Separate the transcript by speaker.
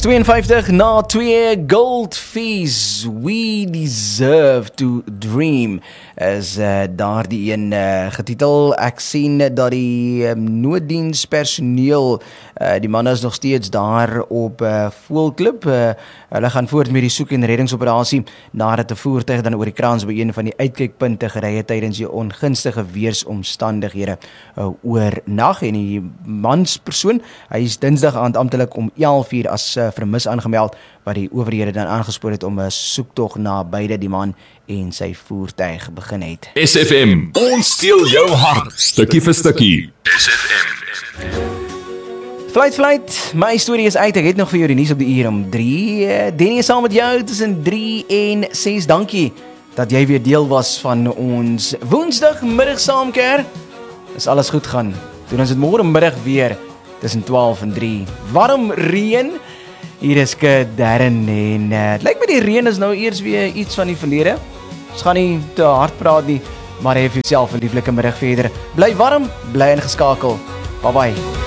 Speaker 1: 52 na 2 Goldfish, We Deserve to Dream is daar die een getitel. Ek sien dat die nooddienspersoneel, die manne is nog steeds daar op Voëlklip. Hulle gaan voort met die soek- en reddingsoperasie nadat 'n voertuig dan oor die kraans by een van die uitkykpunte gery het tydens die ongunstige weersomstandighede oornag. En die manspersoon, hy is Dinsdag aand amptelik om 11 uur as vermis aangemeld, wat die owerhede dan aangespoor het om 'n soektog na beide die man en sy voertuig begin het.
Speaker 2: SFM, ons steel jou hart, stukkie vir stukkie. SFM.
Speaker 1: Fluit, my storie is uit, ek het nog vir jou die nuus op die uur om 3. Denny is saam met jou tussen 3 en 6, dankie dat jy weer deel was van ons woensdagmiddag saamkeer. As alles goed gaan, doen ons dit môre middag weer tussen 12 en 3. Warm reën. Hier is Darren en het lyk my die reën is nou eers weer iets van die verlede. Ons gaan nie te hard praat nie, maar hê vir jouself 'n lieflike middag verder. Bly warm, bly ingeskakel. Bye bye.